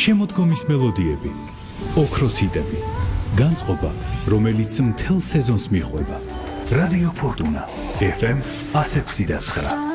შემოდგომის მელოდიები, ოქროს ჰიტები, განწყობა, რომელიც მთელ სეზონს მიხვება. რადიო ფორტუნა FM 106.9.